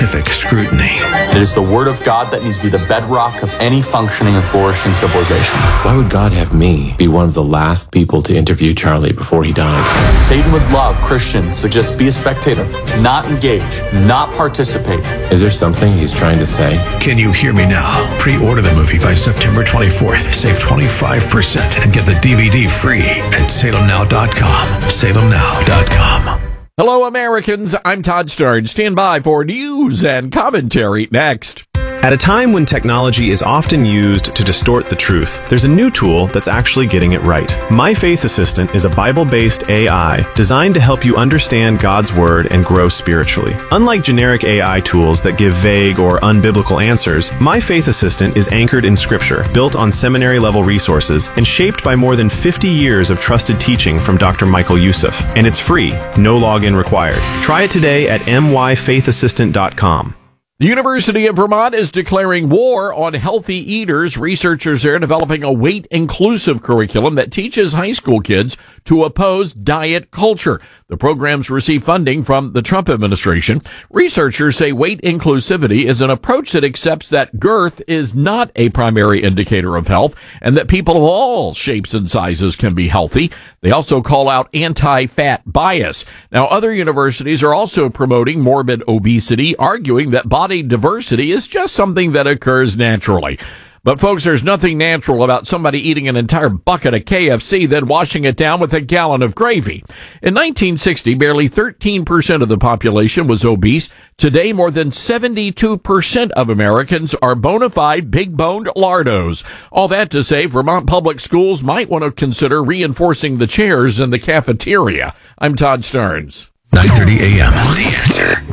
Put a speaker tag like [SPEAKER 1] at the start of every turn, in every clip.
[SPEAKER 1] scrutiny.
[SPEAKER 2] It is the Word of God that needs to be the bedrock of any functioning and flourishing civilization.
[SPEAKER 3] Why would God have me be one of the last people to interview Charlie before he died?
[SPEAKER 2] Satan would love Christians to just be a spectator, not engage, not participate.
[SPEAKER 3] Is there something he's trying to say?
[SPEAKER 1] Can you hear me now? Pre-order the movie by September 24th. Save 25% and get the DVD free at salemnow.com. salemnow.com.
[SPEAKER 4] Hello, Americans. I'm Todd Starnes. Stand by for news and commentary next.
[SPEAKER 5] At a time when technology is often used to distort the truth, there's a new tool that's actually getting it right. My Faith Assistant is a Bible-based AI designed to help you understand God's Word and grow spiritually. Unlike generic AI tools that give vague or unbiblical answers, My Faith Assistant is anchored in Scripture, built on seminary-level resources, and shaped by more than 50 years of trusted teaching from Dr. Michael Youssef. And it's free, no login required. Try it today at myfaithassistant.com.
[SPEAKER 4] The University of Vermont is declaring war on healthy eaters. Researchers are developing a weight-inclusive curriculum that teaches high school kids to oppose diet culture. The programs receive funding from the Trump administration. Researchers say weight inclusivity is an approach that accepts that girth is not a primary indicator of health and that people of all shapes and sizes can be healthy. They also call out anti-fat bias. Now, other universities are also promoting morbid obesity, arguing that body diversity is just something that occurs naturally. But folks, there's nothing natural about somebody eating an entire bucket of KFC, then washing it down with a gallon of gravy. In 1960, barely 13% of the population was obese. Today, more than 72% of Americans are bona fide big-boned lardos. All that to say, Vermont public schools might want to consider reinforcing the chairs in the cafeteria. I'm Todd Starnes.
[SPEAKER 1] 9:30 a.m. The Answer.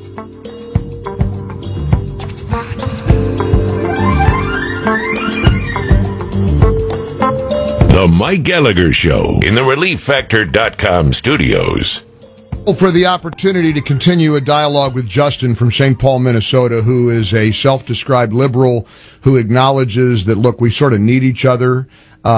[SPEAKER 6] The Mike Gallagher Show in the ReliefFactor.com studios.
[SPEAKER 7] For the opportunity to continue a dialogue with Justin from St. Paul, Minnesota, who is a self-described liberal who acknowledges that, look, we sort of need each other.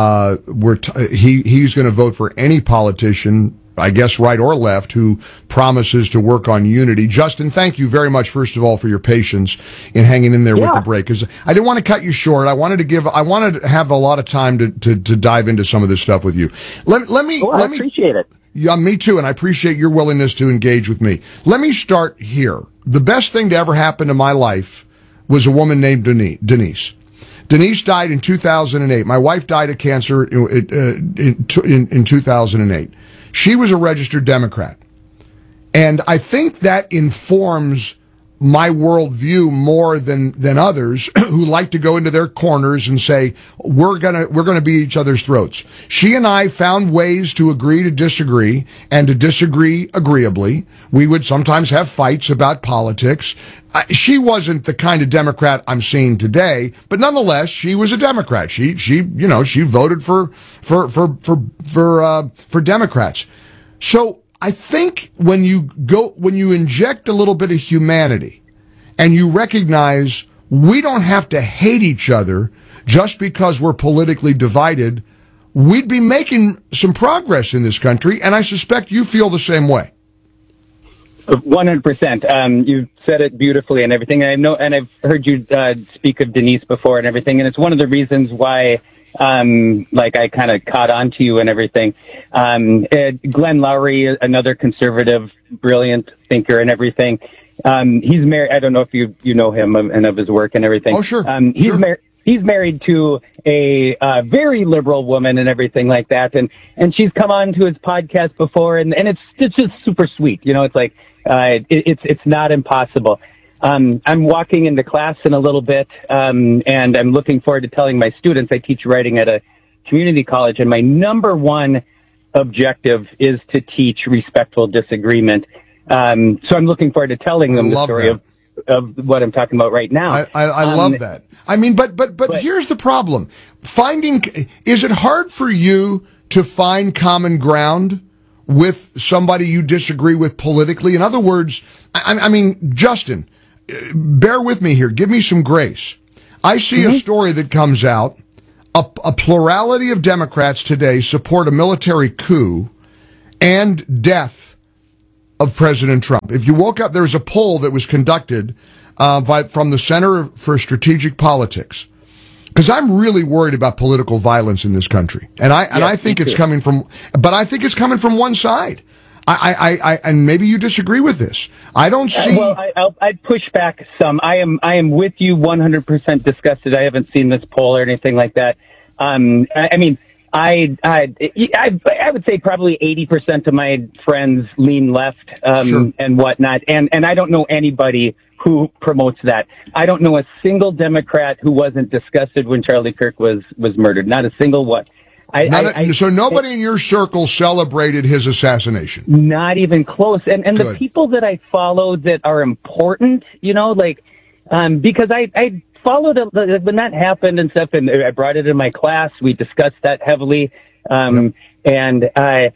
[SPEAKER 7] He's going to vote for any politician, I guess right or left, who promises to work on unity. Justin, thank you very much, first of all, for your patience in hanging in there with the break. Because I didn't want to cut you short. I wanted to have a lot of time to dive into some of this stuff with you. Let me
[SPEAKER 8] appreciate it.
[SPEAKER 7] Yeah, me too, and I appreciate your willingness to engage with me. Let me start here. The best thing to ever happen to my life was a woman named Denise. Denise died in 2008. My wife died of cancer in 2008. She was a registered Democrat. And I think that informs my worldview more than others who like to go into their corners and say, we're gonna be each other's throats. She and I found ways to agree to disagree and to disagree agreeably. We would sometimes have fights about politics. She wasn't the kind of Democrat I'm seeing today, but nonetheless, she was a Democrat. She voted for Democrats. So I think when you inject a little bit of humanity and you recognize we don't have to hate each other just because we're politically divided, we'd be making some progress in this country, and I suspect you feel the same way.
[SPEAKER 8] 100%. You said it beautifully and everything. And I've heard you speak of Denise before and everything, and it's one of the reasons why I kind of caught on to you and everything. Glenn Loury, another conservative, brilliant thinker and everything. He's married. I don't know if you know him and of his work and everything.
[SPEAKER 7] Oh, sure.
[SPEAKER 8] He's married to a very liberal woman and everything like that. And she's come on to his podcast before, and it's just super sweet. You know, it's like, it's not impossible. I'm walking into class in a little bit, and I'm looking forward to telling my students. I teach writing at a community college, and my number one objective is to teach respectful disagreement. So I'm looking forward to telling them the story of what I'm talking about right now.
[SPEAKER 7] I love that. I mean, but here's the problem. Is it hard for you to find common ground with somebody you disagree with politically? In other words, I mean, Justin, bear with me here. Give me some grace. I see a story that comes out. A plurality of Democrats today support a military coup and death of President Trump. If you woke up, there was a poll that was conducted from the Center for Strategic Politics. Because I'm really worried about political violence in this country, and I think it's coming from, but I think it's coming from one side. And maybe you disagree with this. I don't see.
[SPEAKER 8] Well, I'd push back some. I am with you 100% disgusted. I haven't seen this poll or anything like that. I mean, I would say probably 80% of my friends lean left,
[SPEAKER 7] Sure.
[SPEAKER 8] and whatnot, and I don't know anybody who promotes that. I don't know a single Democrat who wasn't disgusted when Charlie Kirk was murdered. Not a single one.
[SPEAKER 7] So nobody in your circle celebrated his assassination?
[SPEAKER 8] Not even close. And
[SPEAKER 7] Good.
[SPEAKER 8] the people that I follow that are important, because I followed when that happened and stuff, and I brought it in my class. We discussed that heavily. And I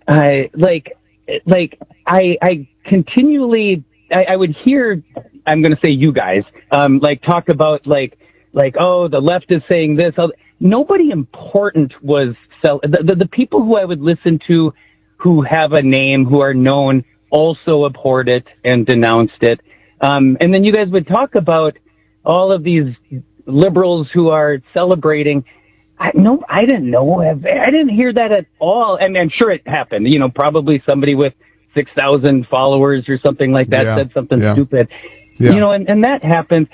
[SPEAKER 8] continually, I would hear, I'm going to say you guys, talk about oh, the left is saying this. Nobody important was the people who I would listen to who have a name, who are known, also abhorred it and denounced it. And then you guys would talk about all of these liberals who are celebrating. I didn't know. I didn't hear that at all. I mean, I'm sure it happened. Probably somebody with 6,000 followers or something like that said something stupid.
[SPEAKER 7] Yeah.
[SPEAKER 8] And that happens.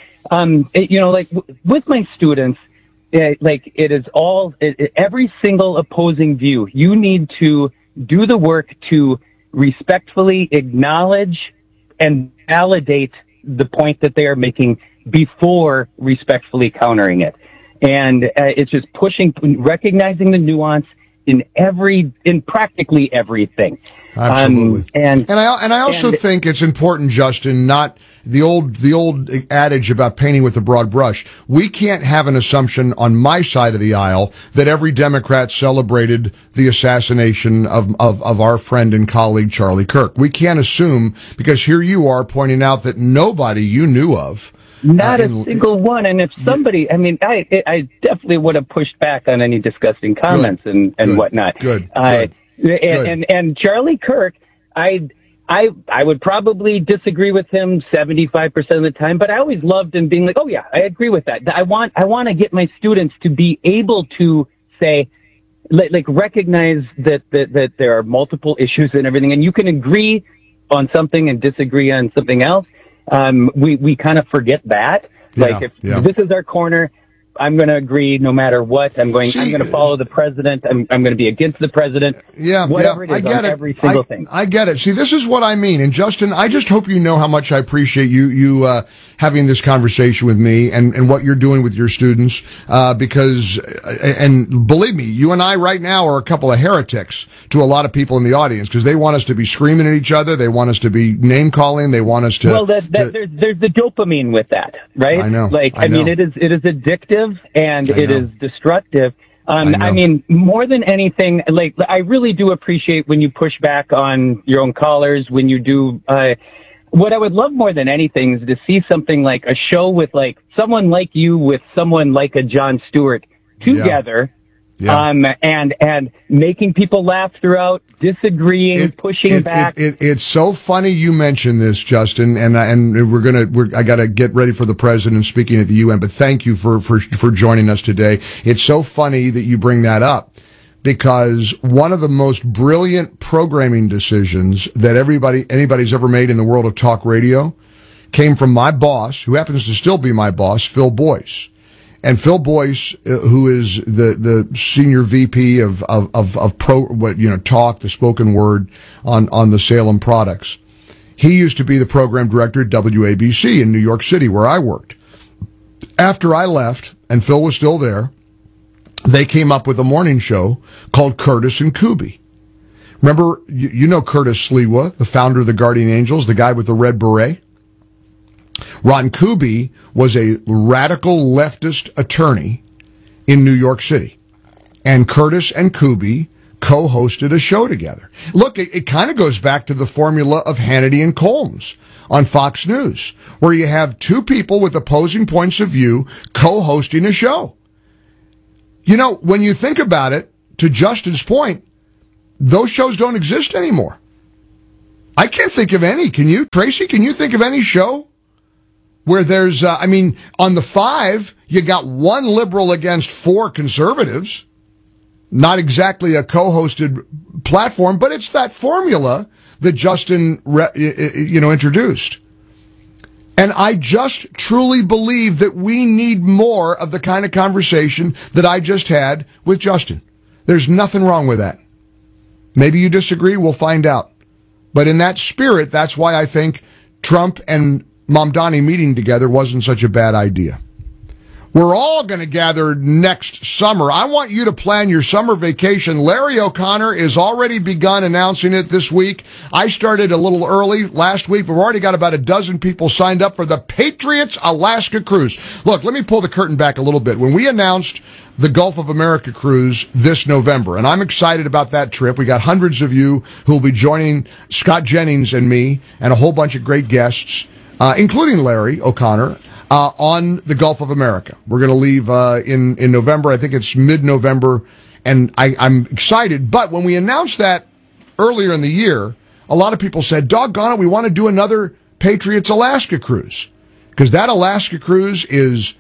[SPEAKER 8] With my students, it is all, every single opposing view. You need to do the work to respectfully acknowledge and validate the point that they are making before respectfully countering it. And it's just recognizing the nuance in practically everything.
[SPEAKER 7] Absolutely. And I also think it's important, Justin, not the old adage about painting with a broad brush. We can't have an assumption on my side of the aisle that every Democrat celebrated the assassination of our friend and colleague Charlie Kirk. We can't assume, because here you are pointing out that nobody you knew of,
[SPEAKER 8] not a single one. And if somebody, I definitely would have pushed back on any disgusting comments and whatnot.
[SPEAKER 7] Good.
[SPEAKER 8] And Charlie Kirk, I would probably disagree with him 75% of the time, but I always loved him being like, oh yeah, I agree with that. I want to get my students to be able to say, recognize that there are multiple issues and everything, and you can agree on something and disagree on something else. We kind of forget that. If this is our corner, I'm going to agree no matter what. I'm going to follow the president. I'm going to be against the president. Whatever it is, on every single thing.
[SPEAKER 7] I get it. See, this is what I mean. And Justin, I just hope you know how much I appreciate you having this conversation with me and what you're doing with your students. Because believe me, you and I right now are a couple of heretics to a lot of people in the audience, because they want us to be screaming at each other. They want us to be name calling. They want us to.
[SPEAKER 8] Well, there's the dopamine with that, right?
[SPEAKER 7] I know.
[SPEAKER 8] I mean, it is addictive. And it is destructive. I mean, more than anything, I really do appreciate when you push back on your own callers, when you do, what I would love more than anything is to see something like a show with someone like you with someone like a Jon Stewart together. And making people laugh throughout, disagreeing, pushing back.
[SPEAKER 7] It's so funny you mentioned this, Justin, and I gotta get ready for the president speaking at the UN, but thank you for joining us today. It's so funny that you bring that up, because one of the most brilliant programming decisions that anybody's ever made in the world of talk radio came from my boss, who happens to still be my boss, Phil Boyce. And Phil Boyce, who is the senior VP of talk, the spoken word on the Salem products. He used to be the program director at WABC in New York City, where I worked. After I left, and Phil was still there, they came up with a morning show called Curtis and Kuby. Remember, you know Curtis Sliwa, the founder of the Guardian Angels, the guy with the red beret? Ron Kuby was a radical leftist attorney in New York City. And Curtis and Kuby co-hosted a show together. Look, it kind of goes back to the formula of Hannity and Colmes on Fox News, where you have two people with opposing points of view co-hosting a show. You know, when you think about it, to Justin's point, those shows don't exist anymore. I can't think of any. Can you? Tracy, can you think of any show where there's, on the 5, you got 1 liberal against 4 conservatives? Not exactly a co-hosted platform, but it's that formula that Justin, introduced. And I just truly believe that we need more of the kind of conversation that I just had with Justin. There's nothing wrong with that. Maybe you disagree. We'll find out. But in that spirit, that's why I think Trump and Mamdani meeting together wasn't such a bad idea. We're all going to gather next summer. I want you to plan your summer vacation. Larry O'Connor is already begun announcing it this week. I started a little early last week. We've already got about a dozen people signed up for the Patriots Alaska Cruise. Look, let me pull the curtain back a little bit. When we announced the Gulf of America cruise this November, and I'm excited about that trip. We got hundreds of you who will be joining Scott Jennings and me and a whole bunch of great guests, including Larry O'Connor, on the Gulf of America. We're going to leave in November. I think it's mid-November, and I'm excited. But when we announced that earlier in the year, a lot of people said, doggone it, we want to do another Patriots Alaska cruise. Because that Alaska cruise is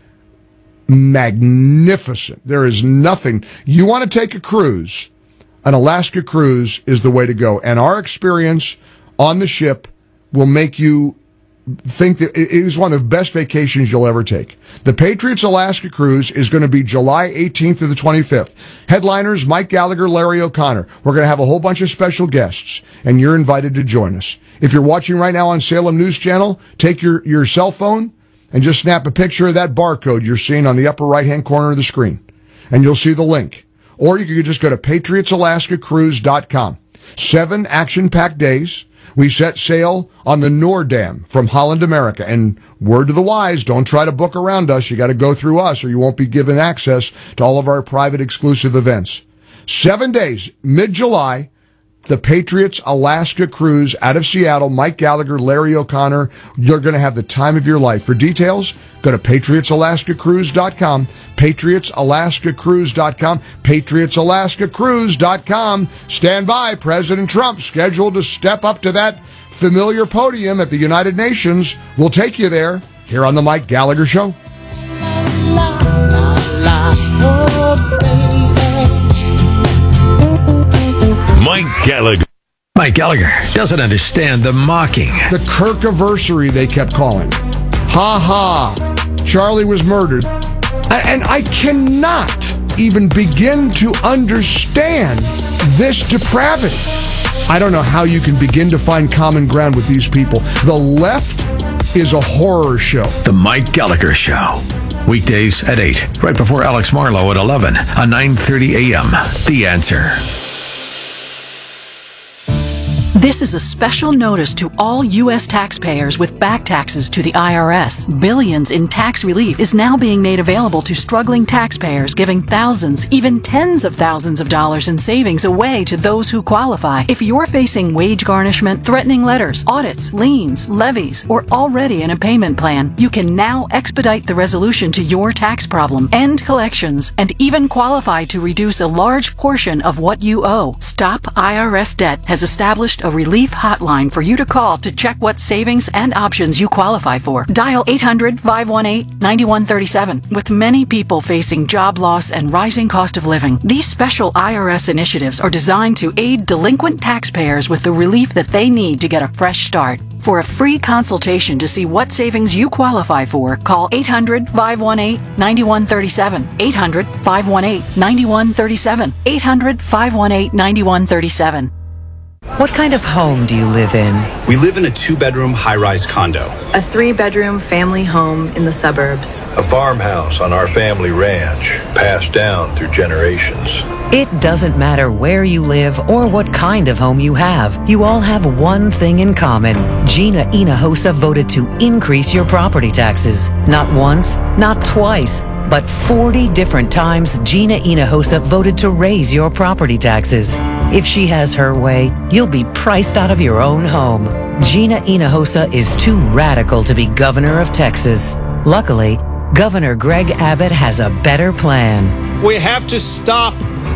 [SPEAKER 7] magnificent. There is nothing. You want to take a cruise, an Alaska cruise is the way to go. And our experience on the ship will make you think that it is one of the best vacations you'll ever take. The Patriots Alaska Cruise is going to be July 18th to the 25th. Headliners, Mike Gallagher, Larry O'Connor. We're going to have a whole bunch of special guests, and you're invited to join us. If you're watching right now on Salem News Channel, take your cell phone and just snap a picture of that barcode you're seeing on the upper right-hand corner of the screen, and you'll see the link. Or you can just go to patriotsalaskacruise.com. 7 action-packed days. We set sail on the Noordam from Holland America. And word to the wise, don't try to book around us. You got to go through us or you won't be given access to all of our private exclusive events. 7 days, mid-July, the Patriots Alaska Cruise out of Seattle. Mike Gallagher, Larry O'Connor. You're going to have the time of your life. For details, go to patriotsalaskacruise.com. patriotsalaskacruise.com. patriotsalaskacruise.com. Stand by. President Trump scheduled to step up to that familiar podium at the United Nations. We'll take you there here on the Mike Gallagher Show.
[SPEAKER 6] Mike Gallagher.
[SPEAKER 1] Mike Gallagher doesn't understand the mocking.
[SPEAKER 7] The Kirkiversary, they kept calling. Ha ha. Charlie was murdered. And I cannot even begin to understand this depravity. I don't know how you can begin to find common ground with these people. The left is a horror show.
[SPEAKER 1] The Mike Gallagher Show. Weekdays at 8, right before Alex Marlowe at 11 on 9:30 a.m. The Answer.
[SPEAKER 9] This is a special notice to all U.S. taxpayers with back taxes to the IRS. Billions in tax relief is now being made available to struggling taxpayers, giving thousands, even tens of thousands of dollars in savings away to those who qualify. If you're facing wage garnishment, threatening letters, audits, liens, levies, or already in a payment plan, you can now expedite the resolution to your tax problem, end collections, and even qualify to reduce a large portion of what you owe. Stop IRS Debt has established a relief hotline for you to call to check what savings and options you qualify for. Dial 800-518-9137. With many people facing job loss and rising cost of living, these special IRS initiatives are designed to aid delinquent taxpayers with the relief that they need to get a fresh start. For a free consultation to see what savings you qualify for, call 800-518-9137. 800-518-9137. 800-518-9137.
[SPEAKER 10] What kind of home do you live in?
[SPEAKER 11] We live in a 2-bedroom high-rise condo.
[SPEAKER 12] A 3-bedroom family home in the suburbs.
[SPEAKER 13] A farmhouse on our family ranch, passed down through generations.
[SPEAKER 10] It doesn't matter where you live or what kind of home you have. You all have one thing in common. Gina Hinojosa voted to increase your property taxes. Not once, not twice, but 40 different times Gina Hinojosa voted to raise your property taxes. If she has her way, you'll be priced out of your own home. Gina Hinojosa is too radical to be governor of Texas. Luckily, Governor Greg Abbott has a better plan.
[SPEAKER 14] We have to stop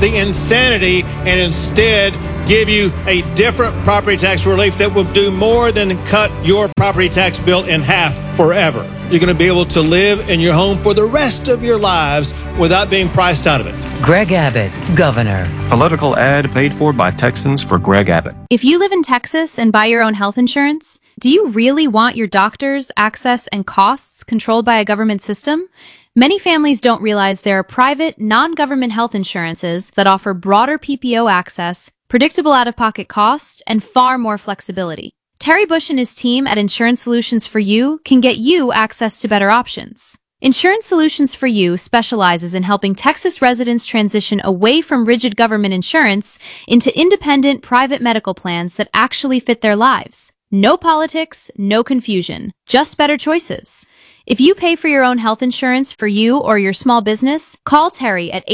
[SPEAKER 14] the insanity and instead give you a different property tax relief that will do more than cut your property tax bill in half forever. You're going to be able to live in your home for the rest of your lives without being priced out of it.
[SPEAKER 10] Greg Abbott, Governor.
[SPEAKER 15] Political ad paid for by Texans for Greg Abbott.
[SPEAKER 16] If you live in Texas and buy your own health insurance, do you really want your doctors, access, and costs controlled by a government system? Many families don't realize there are private, non-government health insurances that offer broader PPO access, predictable out-of-pocket cost, and far more flexibility. Terry Bush and his team at Insurance Solutions for You can get you access to better options. Insurance Solutions for You specializes in helping Texas residents transition away from rigid government insurance into independent private medical plans that actually fit their lives. No politics, no confusion, just better choices. If you pay for your own health insurance for you or your small business, call Terry at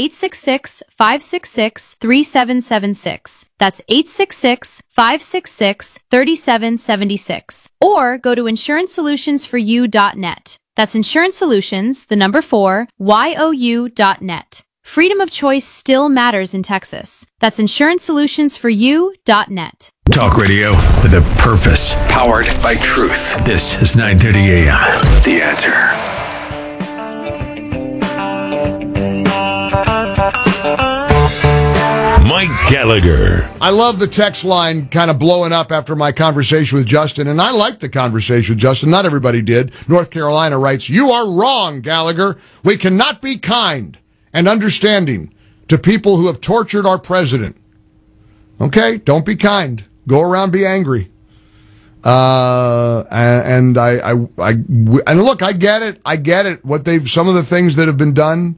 [SPEAKER 16] 866-566-3776. That's 866-566-3776. Or go to insurancesolutionsforyou.net. That's Insurance Solutions, the number 4, YOU.net. Freedom of choice still matters in Texas. That's insurancesolutionsforyou.net.
[SPEAKER 1] Talk radio with a purpose, powered by truth. This is 9:30 a.m. The Answer.
[SPEAKER 6] Mike Gallagher.
[SPEAKER 7] I love the text line kind of blowing up after my conversation with Justin, and I liked the conversation with Justin. Not everybody did. North Carolina writes, "You are wrong, Gallagher. We cannot be kind and understanding to people who have tortured our president." Okay, don't be kind. Go around, be angry. And look, I get it. Some of the things that have been done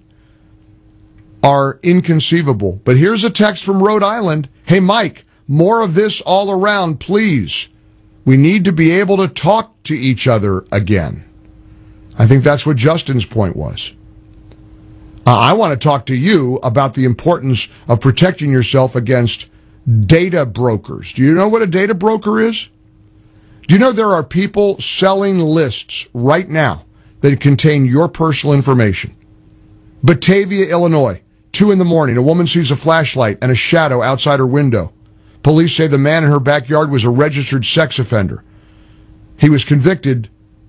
[SPEAKER 7] are inconceivable. But here's a text from Rhode Island. "Hey, Mike, more of this all around, please. We need to be able to talk to each other again." I think that's what Justin's point was. I want to talk to you about the importance of protecting yourself against data brokers. Do you know what a data broker is? Do you know there are people selling lists right now that contain your personal information? Batavia, Illinois, 2 a.m. A woman sees a flashlight and a shadow outside her window. Police say the man in her backyard was a registered sex offender. He was convicted.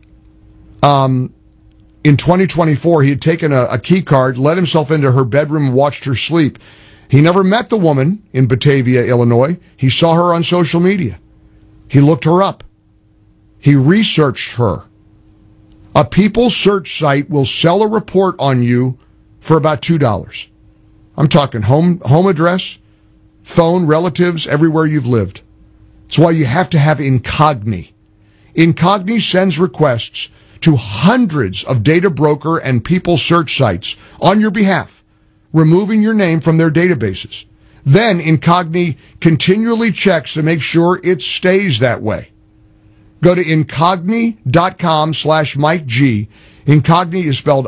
[SPEAKER 7] In 2024, he had taken a key card, let himself into her bedroom, and watched her sleep. He never met the woman in Batavia, Illinois. He saw her on social media. He looked her up. He researched her. A People search site will sell a report on you for about $2. I'm talking home address, phone, relatives, everywhere you've lived. That's why you have to have Incogni. Incogni sends requests to hundreds of data broker and People search sites on your behalf, removing your name from their databases. Then Incogni continually checks to make sure it stays that way. Go to incogni.com/Mike G. Incogni is spelled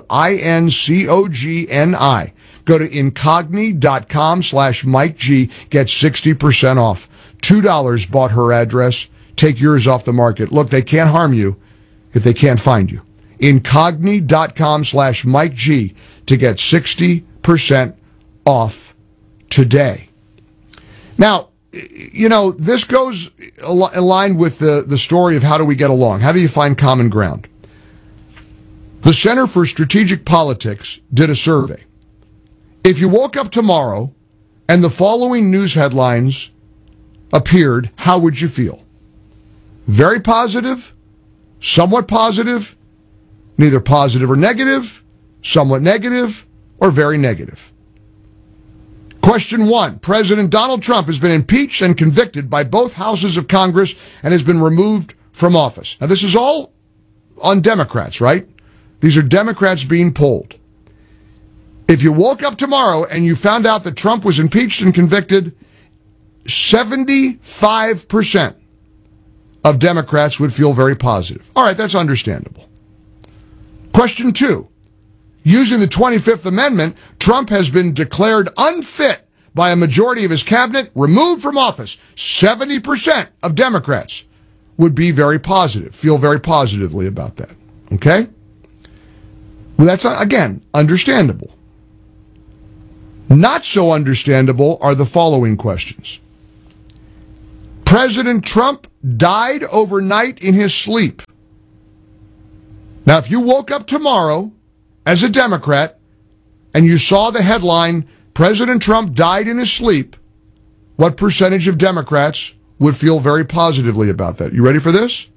[SPEAKER 7] INCOGNI. Go to incogni.com/Mike G. Get 60% off. $2 bought her address. Take yours off the market. Look, they can't harm you if they can't find you. Incogni.com/Mike G to get 60% off today. Now, you know, this goes aligned with the story of how do we get along? How do you find common ground? The Center for Strategic Politics did a survey. If you woke up tomorrow and the following news headlines appeared, how would you feel? Very positive, somewhat positive, neither positive or negative, somewhat negative, or very negative. Question 1. President Donald Trump has been impeached and convicted by both houses of Congress and has been removed from office. Now, this is all on Democrats, right? These are Democrats being polled. If you woke up tomorrow and you found out that Trump was impeached and convicted, 75% of Democrats would feel very positive. All right, that's understandable. Question 2. Using the 25th Amendment, Trump has been declared unfit by a majority of his cabinet, removed from office. 70% of Democrats would be very positive, feel very positively about that. Okay? Well, that's, again, understandable. Not so understandable are the following questions. President Trump died overnight in his sleep. Now, if you woke up tomorrow as a Democrat and you saw the headline, President Trump died in his sleep, what percentage of Democrats would feel very positively about that? You ready for this?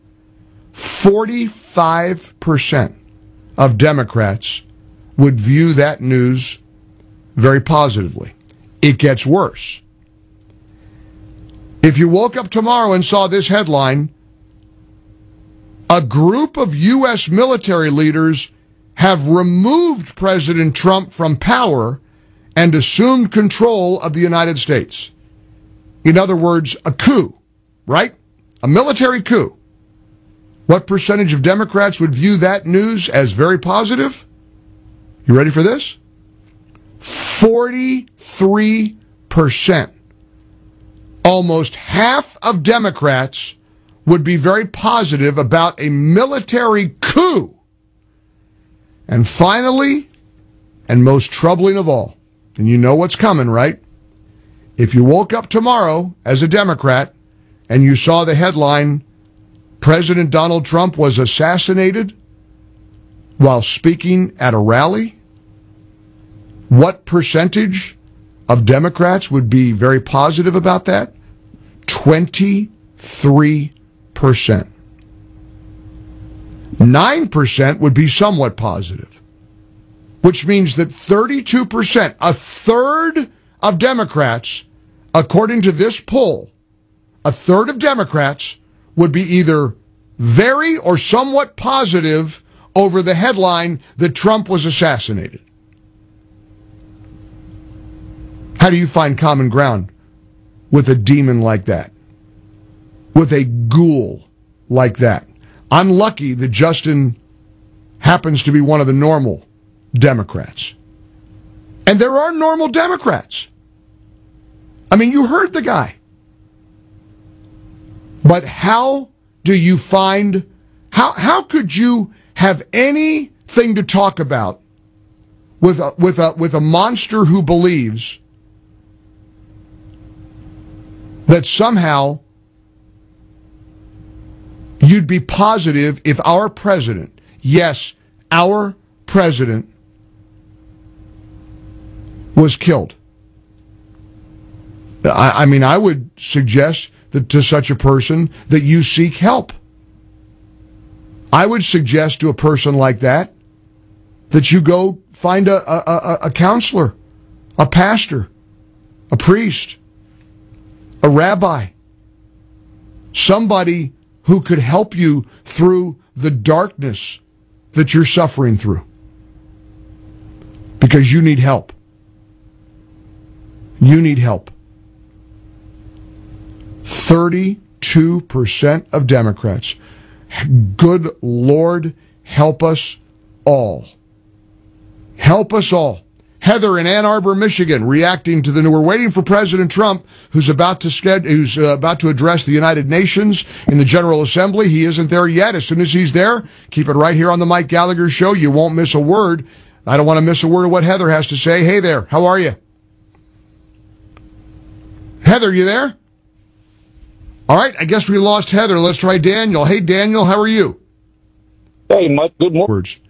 [SPEAKER 7] 45% of Democrats would view that news very positively. It gets worse. If you woke up tomorrow and saw this headline, a group of U.S. military leaders have removed President Trump from power and assumed control of the United States. In other words, a coup, right? A military coup. What percentage of Democrats would view that news as very positive? You ready for this? 43%. Almost half of Democrats would be very positive about a military coup. And finally, and most troubling of all, and you know what's coming, right? If you woke up tomorrow as a Democrat and you saw the headline, President Donald Trump was assassinated while speaking at a rally, what percentage of Democrats would be very positive about that? 23%. 9% would be somewhat positive, which means that 32%, a third of Democrats, according to this poll, a third of Democrats would be either very or somewhat positive over the headline that Trump was assassinated. How do you find common ground with a demon like that? With a ghoul like that? I'm lucky that Justin happens to be one of the normal Democrats. And there are normal Democrats. I mean, you heard the guy. But how do you find, how could you have anything to talk about with a monster who believes that somehow you'd be positive if our president, yes, our president, was killed? I mean, I would suggest that to such a person that you seek help. I would suggest to a person like that that you go find a counselor, a pastor, a priest, a rabbi, somebody who could help you through the darkness that you're suffering through. Because you need help. You need help. 32% of Democrats. Good Lord, help us all. Help us all. Heather in Ann Arbor, Michigan, reacting to we're waiting for President Trump, who's about to address the United Nations in the General Assembly. He isn't there yet. As soon as he's there, keep it right here on the Mike Gallagher Show. You won't miss a word. I don't want to miss a word of what Heather has to say. Hey there, how are you? Heather, you there? All right, I guess we lost Heather. Let's try Daniel. Hey, Daniel, how are you?
[SPEAKER 17] Hey, Mike, good morning.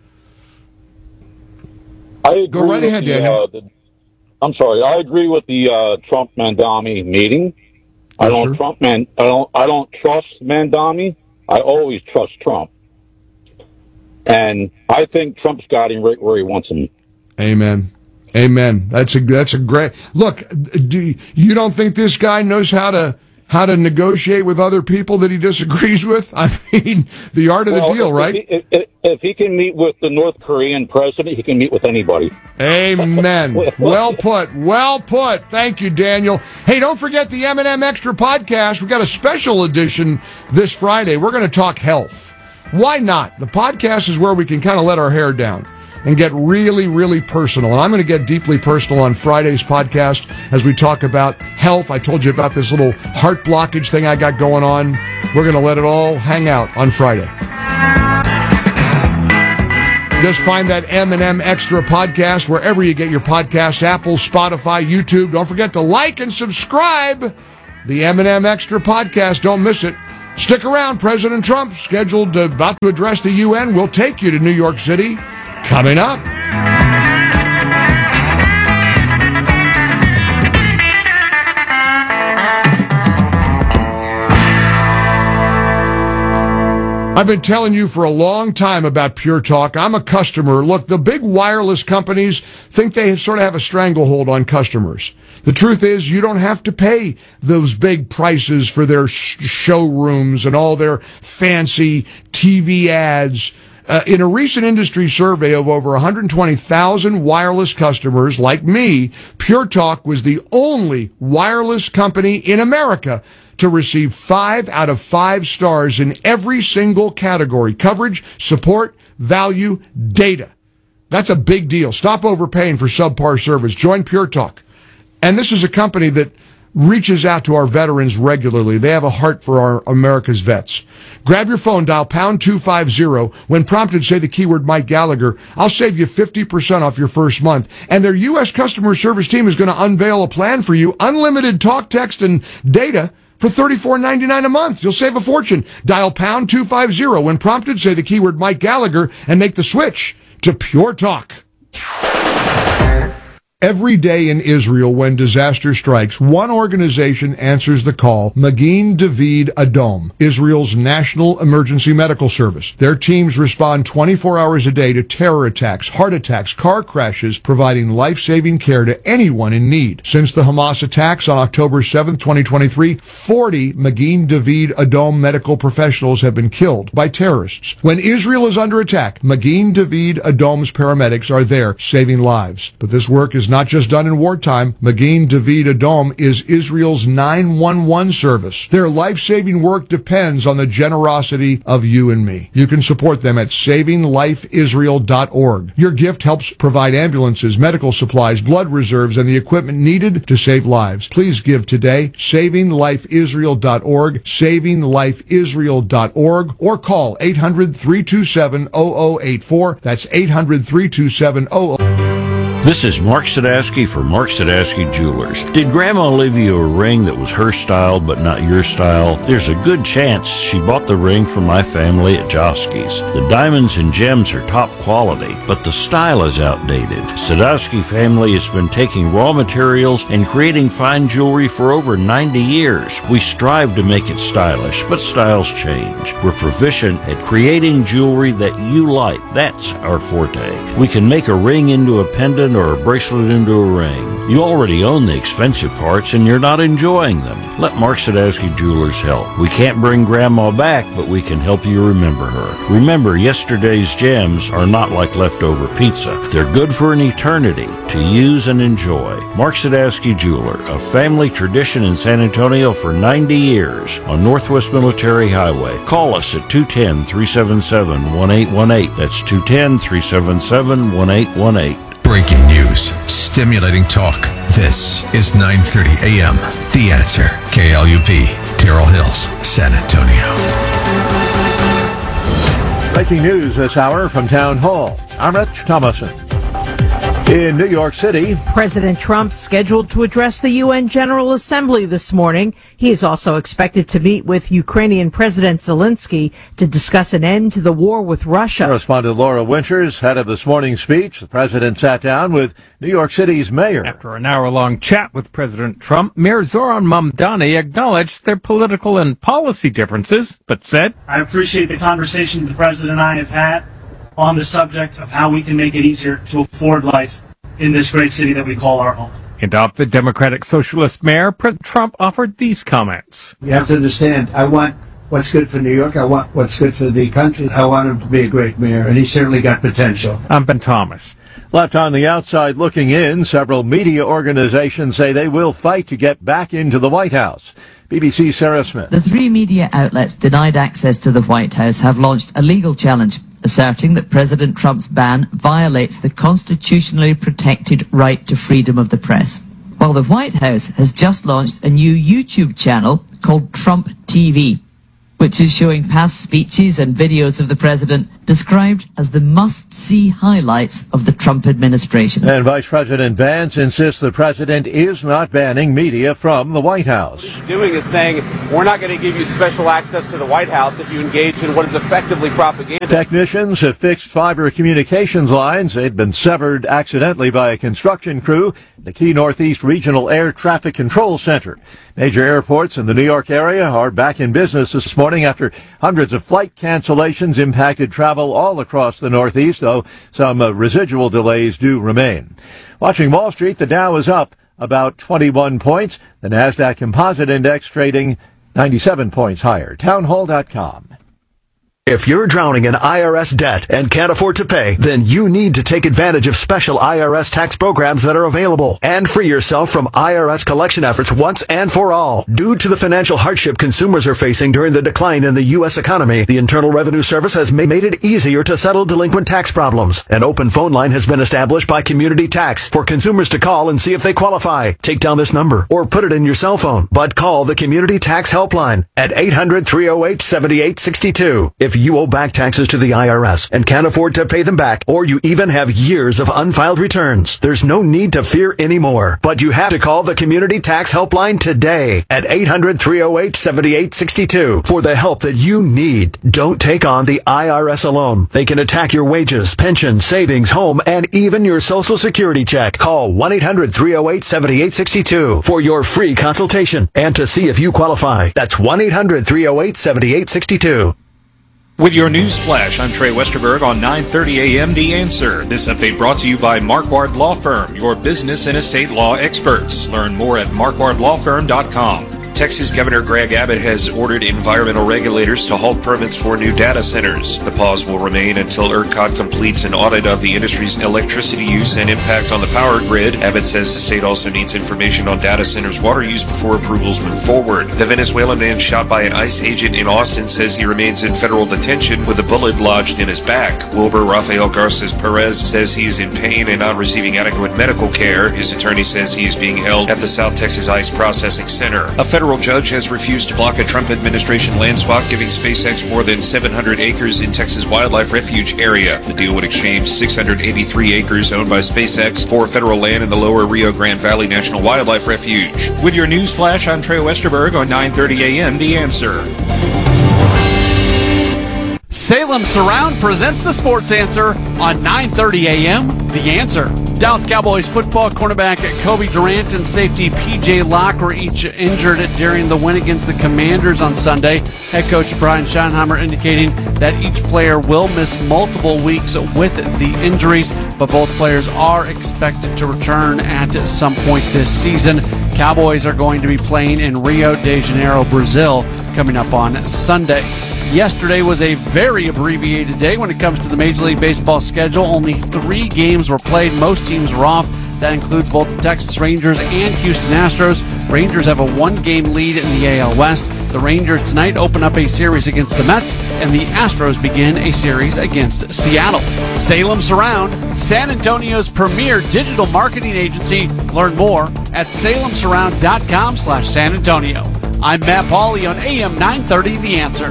[SPEAKER 7] Go right ahead, Daniel.
[SPEAKER 17] I agree with the Trump Mandami meeting. I don't trust Mandami. I always trust Trump, and I think Trump's got him right where he wants him.
[SPEAKER 7] Amen. Amen. That's a great look. You don't think this guy knows how to negotiate with other people that he disagrees with? I mean, the art of the deal, right?
[SPEAKER 17] If he can meet with the North Korean president, he can meet with anybody.
[SPEAKER 7] Amen. Well put. Well put. Thank you, Daniel. Hey, don't forget the M&M Extra podcast. We got a special edition this Friday. We're going to talk health. Why not? The podcast is where we can kind of let our hair down and get really, really personal. And I'm going to get deeply personal on Friday's podcast as we talk about health. I told you about this little heart blockage thing I got going on. We're going to let it all hang out on Friday. Just find that M&M Extra podcast wherever you get your podcast, Apple, Spotify, YouTube. Don't forget to like and subscribe. The M&M Extra podcast. Don't miss it. Stick around. President Trump, about to address the UN, will take you to New York City. Coming up. I've been telling you for a long time about Pure Talk. I'm a customer. Look, the big wireless companies think they sort of have a stranglehold on customers. The truth is, you don't have to pay those big prices for their showrooms and all their fancy TV ads. In a recent industry survey of over 120,000 wireless customers like me, Pure Talk was the only wireless company in America to receive 5 out of 5 stars in every single category: coverage, support, value, data. That's a big deal. Stop overpaying for subpar service. Join Pure Talk. And this is a company that reaches out to our veterans regularly. They have a heart for our America's vets. Grab your phone, dial pound 250. When prompted, say the keyword Mike Gallagher. I'll save you 50% off your first month. And their U.S. customer service team is going to unveil a plan for you. Unlimited talk, text, and data for $34.99 a month. You'll save a fortune. Dial pound 250. When prompted, say the keyword Mike Gallagher and make the switch to Pure Talk. Every day in Israel, when disaster strikes, one organization answers the call: Magen David Adom, Israel's national emergency medical service. Their teams respond 24 hours a day to terror attacks, heart attacks, car crashes, providing life-saving care to anyone in need. Since the Hamas attacks on October 7, 2023, 40 Magen David Adom medical professionals have been killed by terrorists. When Israel is under attack, Magen David Adom's paramedics are there saving lives. But this work is not just done in wartime. Magen David Adom is Israel's 911 service. Their life-saving work depends on the generosity of you and me. You can support them at SavingLifeIsrael.org. Your gift helps provide ambulances, medical supplies, blood reserves, and the equipment needed to save lives. Please give today. SavingLifeIsrael.org, SavingLifeIsrael.org, or call 800-327-0084. That's 800-327-0084.
[SPEAKER 18] This is Mark Sadowski for Mark Sadowski Jewelers. Did Grandma leave you a ring that was her style but not your style? There's a good chance she bought the ring from my family at Joski's. The diamonds and gems are top quality, but the style is outdated. Sadowski family has been taking raw materials and creating fine jewelry for over 90 years. We strive to make it stylish, but styles change. We're proficient at creating jewelry that you like. That's our forte. We can make a ring into a pendant or a bracelet into a ring. You already own the expensive parts and you're not enjoying them. Let Mark Sadowski Jewelers help. We can't bring Grandma back, but we can help you remember her. Remember, yesterday's gems are not like leftover pizza. They're good for an eternity to use and enjoy. Mark Sadowski Jeweler, a family tradition in San Antonio for 90 years on Northwest Military Highway. Call us at 210-377-1818. That's 210-377-1818.
[SPEAKER 1] Breaking news, stimulating talk. This is 9:30 a.m. The Answer. KLUP, Terrell Hills, San Antonio.
[SPEAKER 19] Breaking news this hour from Town Hall. I'm Rich Thomason. In New York City,
[SPEAKER 20] President Trump scheduled to address the UN General Assembly this morning. He is also expected to meet with Ukrainian President Zelensky to discuss an end to the war with Russia.
[SPEAKER 19] Correspondent Laura Winters, head of this morning's speech. The president sat down with New York City's mayor.
[SPEAKER 21] After an hour-long chat with President Trump, Mayor Zoran Mamdani acknowledged their political and policy differences, but said,
[SPEAKER 22] I appreciate the conversation the president and I have had on the subject of how we can make it easier to afford life in this great city that we call our home.
[SPEAKER 21] And of the Democratic Socialist mayor, President Trump offered these comments.
[SPEAKER 23] You have to understand, I want what's good for New York. I want what's good for the country. I want him to be a great mayor, and he's certainly got potential.
[SPEAKER 21] I'm Ben Thomas.
[SPEAKER 19] Left on the outside looking in, several media organizations say they will fight to get back into the White House. BBC's Sarah Smith.
[SPEAKER 24] The 3 media outlets denied access to the White House have launched a legal challenge, asserting that President Trump's ban violates the constitutionally protected right to freedom of the press. While the White House has just launched a new YouTube channel called Trump TV, which is showing past speeches and videos of the president described as the must-see highlights of the Trump administration.
[SPEAKER 19] And Vice President Vance insists the president is not banning media from the White House.
[SPEAKER 2] Doing is saying, we're not going to give you special access to the White House if you engage in what is effectively propaganda.
[SPEAKER 19] Technicians have fixed fiber communications lines. They'd been severed accidentally by a construction crew at the Key Northeast Regional Air Traffic Control Center. Major airports in the New York area are back in business this morning after hundreds of flight cancellations impacted travel all across the Northeast, though some residual delays do remain. Watching Wall Street, the Dow is up about 21 points. The NASDAQ Composite Index trading 97 points higher. Townhall.com.
[SPEAKER 3] If you're drowning in IRS debt and can't afford to pay, then you need to take advantage of special IRS tax programs that are available and free yourself from IRS collection efforts once and for all. Due to the financial hardship consumers are facing during the decline in the U.S. economy, the Internal Revenue Service has made it easier to settle delinquent tax problems. An open phone line has been established by Community Tax for consumers to call and see if they qualify. Take down this number or put it in your cell phone, but call the Community Tax Helpline at 800-308-7862. If you owe back taxes to the IRS and can't afford to pay them back, or you even have years of unfiled returns, there's no need to fear anymore. But you have to call the Community Tax Helpline today at 800-308-7862 for the help that you need. Don't take on the IRS alone. They can attack your wages, pension, savings, home, and even your Social Security check. Call 1-800-308-7862 for your free consultation and to see if you qualify. That's 1-800-308-7862.
[SPEAKER 4] With your news flash, I'm Trey Westerberg on 9:30 a.m. The Answer. This update brought to you by Marquardt Law Firm, your business and estate law experts. Learn more at marquardtlawfirm.com. Texas Governor Greg Abbott has ordered environmental regulators to halt permits for new data centers. The pause will remain until ERCOT completes an audit of the industry's electricity use and impact on the power grid. Abbott says the state also needs information on data centers' water use before approvals move forward. The Venezuelan man shot by an ICE agent in Austin says he remains in federal detention with a bullet lodged in his back. Wilbur Rafael Garces Perez says he is in pain and not receiving adequate medical care. His attorney says he is being held at the South Texas ICE Processing Center. A federal judge has refused to block a Trump administration land swap, giving SpaceX more than 700 acres in Texas Wildlife Refuge area. The deal would exchange 683 acres owned by SpaceX for federal land in the lower Rio Grande Valley National Wildlife Refuge. With your news flash, I'm Trey Westerberg on 9:30 a.m. The Answer.
[SPEAKER 5] Salem Surround presents the Sports Answer on 9:30 a.m. The Answer. Dallas Cowboys football cornerback Kobe Durant and safety P.J. Locke were each injured during the win against the Commanders on Sunday. Head coach Brian Schottenheimer indicating that each player will miss multiple weeks with the injuries, but both players are expected to return at some point this season. Cowboys are going to be playing in Rio de Janeiro, Brazil, coming up on Sunday. Yesterday was a very abbreviated day when it comes to the Major League Baseball schedule. Only 3 games were played. Most teams were off. That includes both the Texas Rangers and Houston Astros. Rangers have a 1-game lead in the AL West. The Rangers tonight open up a series against the Mets, and the Astros begin a series against Seattle. Salem Surround, San Antonio's premier digital marketing agency. Learn more at salemsurround.com/San Antonio. I'm Matt Pauley on AM 930, The Answer.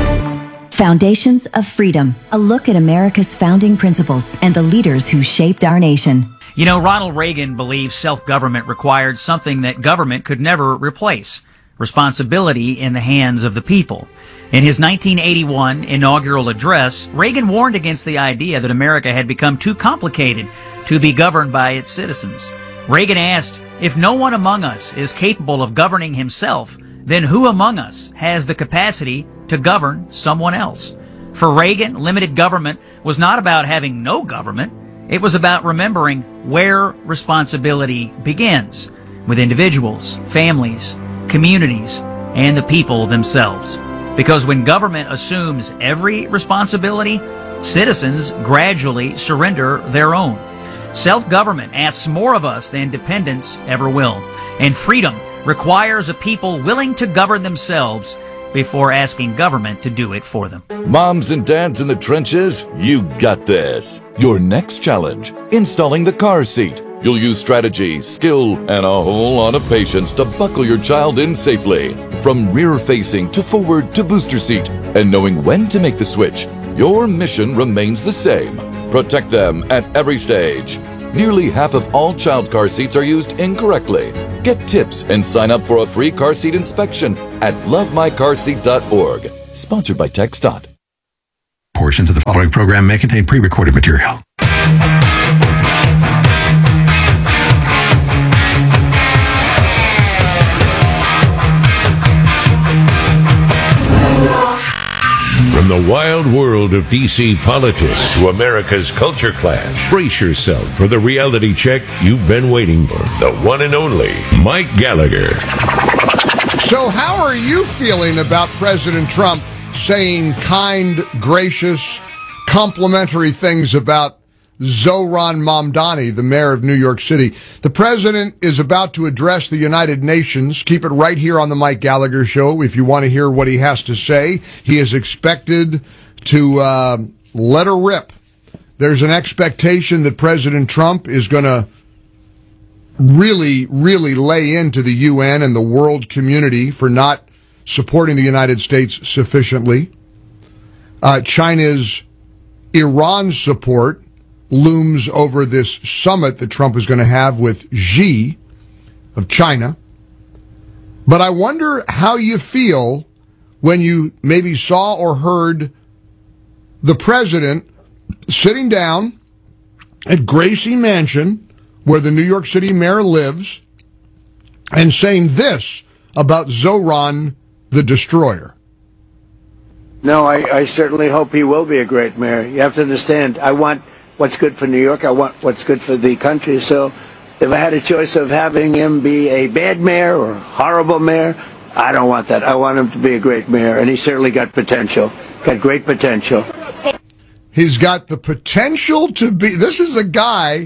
[SPEAKER 25] Foundations of Freedom, a look at America's founding principles and the leaders who shaped our nation.
[SPEAKER 26] You know, Ronald Reagan believed self-government required something that government could never replace: responsibility in the hands of the people. In his 1981 inaugural address, Reagan warned against the idea that America had become too complicated to be governed by its citizens. Reagan asked, if no one among us is capable of governing himself, then who among us has the capacity to govern someone else? For Reagan, limited government was not about having no government. It was about remembering where responsibility begins, with individuals, families, communities, and the people themselves. Because when government assumes every responsibility, citizens gradually surrender their own. Self-government asks more of us than dependence ever will. And freedom requires a people willing to govern themselves before asking government to do it for them.
[SPEAKER 27] Moms and dads in the trenches, you got this. Your next challenge, installing the car seat. You'll use strategy, skill, and a whole lot of patience to buckle your child in safely. From rear-facing to forward to booster seat, and knowing when to make the switch. your mission remains the same. Protect them at every stage. Nearly half of all child car seats are used incorrectly. Get tips and sign up for a free car seat inspection at lovemycarseat.org. Sponsored by TxDOT.
[SPEAKER 1] Portions of the following program may contain pre-recorded material.
[SPEAKER 6] From the wild world of D.C. politics to America's culture clash, brace yourself for the reality check you've been waiting for. The one and only Mike Gallagher.
[SPEAKER 7] So how are you feeling about President Trump saying kind, gracious, complimentary things about Zohran Mamdani, the mayor of New York City? The president is about to address the United Nations. Keep it right here on the Mike Gallagher Show if you want to hear what he has to say. He is expected to let her rip. There's an expectation that President Trump is going to really, really lay into the UN and the world community for not supporting the United States sufficiently. China's Iran support looms over this summit that Trump is going to have with Xi of China. But I wonder how you feel when you maybe saw or heard the president sitting down at Gracie Mansion, where the New York City mayor lives, and saying this about Zohran the Destroyer.
[SPEAKER 23] No, I certainly hope he will be a great mayor. You have to understand, I want what's good for New York. I want what's good for the country. So if I had a choice of having him be a bad mayor or a horrible mayor, I don't want that. I want him to be a great mayor, and he's certainly got potential, got great potential.
[SPEAKER 7] He's got the potential to be... This is a guy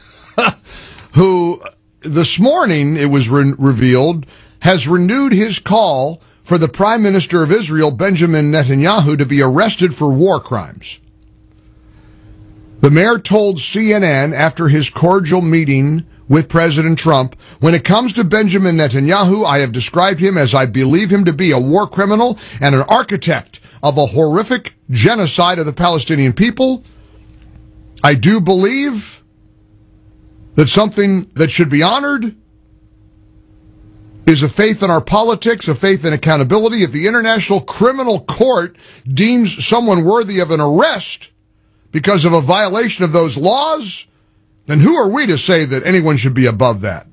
[SPEAKER 7] who, this morning, it was revealed, has renewed his call for the Prime Minister of Israel, Benjamin Netanyahu, to be arrested for war crimes. The mayor told CNN after his cordial meeting with President Trump, when it comes to Benjamin Netanyahu, I have described him as I believe him to be a war criminal and an architect of a horrific genocide of the Palestinian people. I do believe that something that should be honored is a faith in our politics, a faith in accountability. If the International Criminal Court deems someone worthy of an arrest because of a violation of those laws, then who are we to say that anyone should be above that?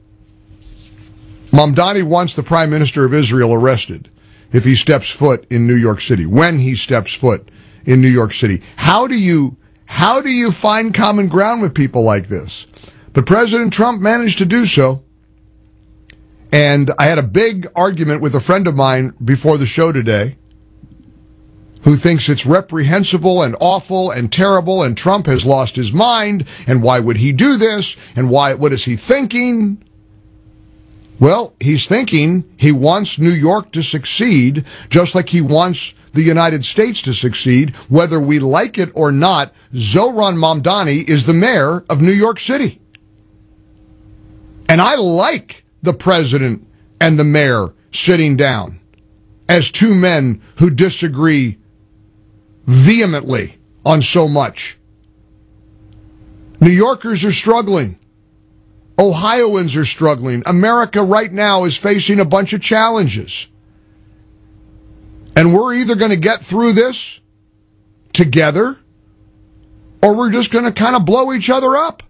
[SPEAKER 7] Mamdani wants the Prime Minister of Israel arrested if he steps foot in New York City, when he steps foot in New York City. How do you find common ground with people like this? But President Trump managed to do so. And I had a big argument with a friend of mine before the show today who thinks it's reprehensible and awful and terrible and Trump has lost his mind and why would he do this and what is he thinking? Well, he's thinking he wants New York to succeed just like he wants the United States to succeed. Whether we like it or not, Zohran Mamdani is the mayor of New York City. And I like the president and the mayor sitting down as two men who disagree vehemently on so much. New Yorkers are struggling. Ohioans are struggling. America right now is facing a bunch of challenges. And we're either going to get through this together or we're just going to kind of blow each other up.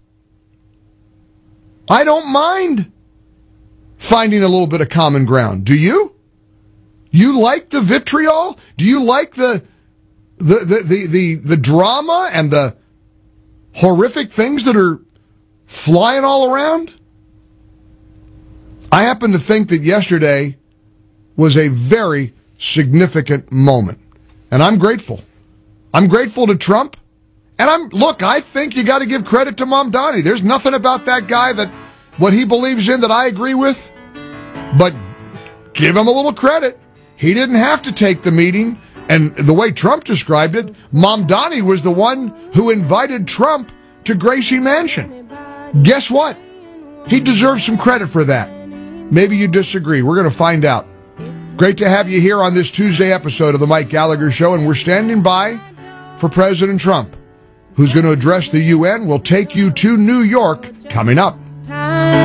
[SPEAKER 7] I don't mind finding a little bit of common ground. Do you? You like the vitriol? Do you like the drama and the horrific things that are flying all around? I happen to think that yesterday was a very significant moment. And I'm grateful. I'm grateful to Trump. And I think you got to give credit to Mamdani. There's nothing about that guy that what he believes in that I agree with. But give him a little credit. He didn't have to take the meeting. And the way Trump described it, Mamdani was the one who invited Trump to Gracie Mansion. Guess what? He deserves some credit for that. Maybe you disagree. We're going to find out. Great to have you here on this Tuesday episode of the Mike Gallagher Show, and we're standing by for President Trump, who's going to address the UN. We'll take you to New York coming up.